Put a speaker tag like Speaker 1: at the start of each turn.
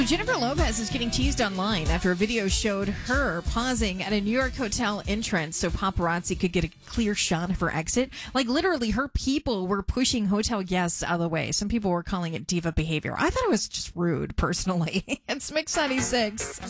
Speaker 1: So Jennifer Lopez is getting teased online after a video showed her pausing at a New York hotel entrance so paparazzi could get a clear shot of her exit. Like literally her people were pushing hotel guests out of the way. Some people were calling it diva behavior. I thought it was just rude, personally. It's Mix 96.